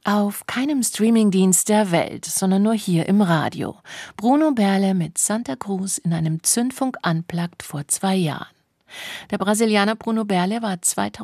Auf keinem Streamingdienst der Welt, sondern nur hier im Radio. Bruno Berle mit Santa Cruz in einem Zündfunk Unplugged vor 2 Jahren. Der Brasilianer Bruno Berle war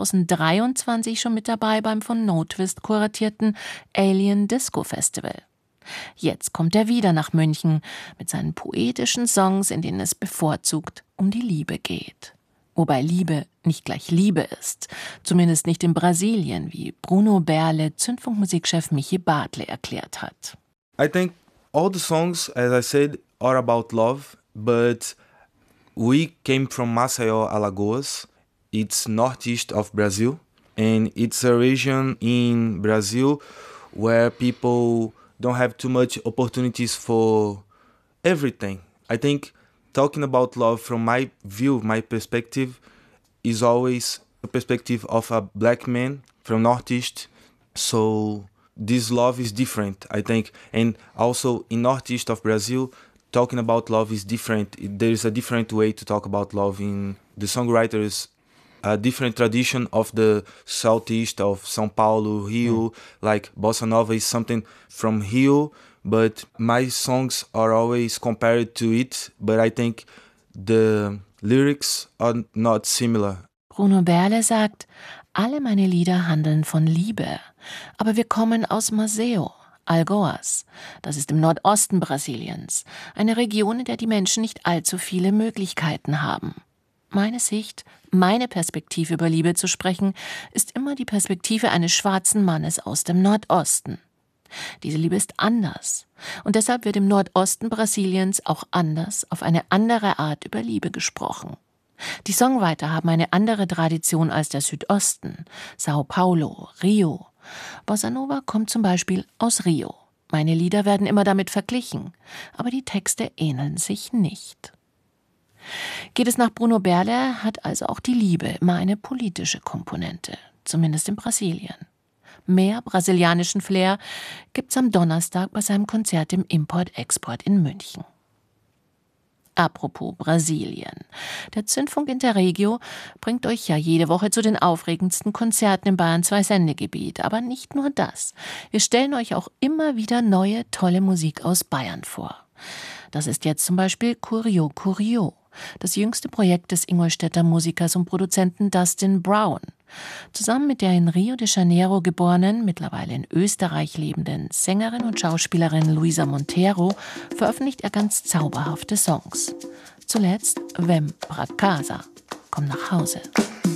2023 schon mit dabei beim von No Twist kuratierten Alien Disco Festival. Jetzt kommt er wieder nach München mit seinen poetischen Songs, in denen es bevorzugt um die Liebe geht. Wobei Liebe nicht gleich Liebe ist, zumindest nicht in Brasilien, wie Bruno Berle Zündfunkmusikchef Michi Bartley erklärt hat. I think all the songs, as I said, are about love, but we came from Maceió, Alagoas. It's northeast of Brazil, and it's a region in Brazil where people don't have too much opportunities for everything. I think talking about love from my view, my perspective, is always a perspective of a black man from Northeast. So this love is different, I think. And also in Northeast of Brazil, talking about love is different. There is a different way to talk about love. In the songwriters, a different tradition of the Southeast of São Paulo, Rio, like Bossa Nova is something from Rio, but my songs are always compared to it, but I think the lyrics are not similar. Bruno Berle sagt, alle meine Lieder handeln von Liebe, aber wir kommen aus Maceió, Alagoas. Das ist im Nordosten Brasiliens, eine Region, in der die Menschen nicht allzu viele Möglichkeiten haben. Meine Sicht, meine Perspektive über Liebe zu sprechen, ist immer die Perspektive eines schwarzen Mannes aus dem Nordosten. Diese Liebe ist anders. Und deshalb wird im Nordosten Brasiliens auch anders, auf eine andere Art über Liebe gesprochen. Die Songwriter haben eine andere Tradition als der Südosten. Sao Paulo, Rio. Bossa Nova kommt zum Beispiel aus Rio. Meine Lieder werden immer damit verglichen, aber die Texte ähneln sich nicht. Geht es nach Bruno Berle, hat also auch die Liebe immer eine politische Komponente, zumindest in Brasilien. Mehr brasilianischen Flair gibt's am Donnerstag bei seinem Konzert im Import-Export in München. Apropos Brasilien. Der Zündfunk Interregio bringt euch ja jede Woche zu den aufregendsten Konzerten im Bayern 2 Sendegebiet. Aber nicht nur das. Wir stellen euch auch immer wieder neue, tolle Musik aus Bayern vor. Das ist jetzt zum Beispiel Curio Curio, das jüngste Projekt des Ingolstädter Musikers und Produzenten Dustin Brown. Zusammen mit der in Rio de Janeiro geborenen, mittlerweile in Österreich lebenden Sängerin und Schauspielerin Luisa Montero veröffentlicht er ganz zauberhafte Songs. Zuletzt Vem pra casa, komm nach Hause.